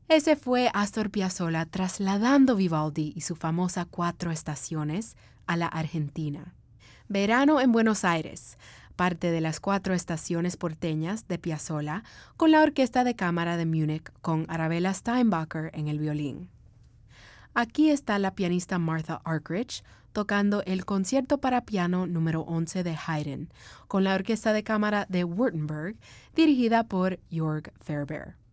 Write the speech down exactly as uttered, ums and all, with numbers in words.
Ese fue Astor Piazzolla trasladando Vivaldi y su famosa Cuatro Estaciones a la Argentina. Verano en Buenos Aires, parte de las Cuatro Estaciones porteñas de Piazzolla, con la Orquesta de Cámara de Múnich con Arabella Steinbacher en el violín. Aquí está la pianista Martha Argerich tocando el Concierto para piano número once de Haydn, con la Orquesta de Cámara de Württemberg, dirigida por Jörg Ferber.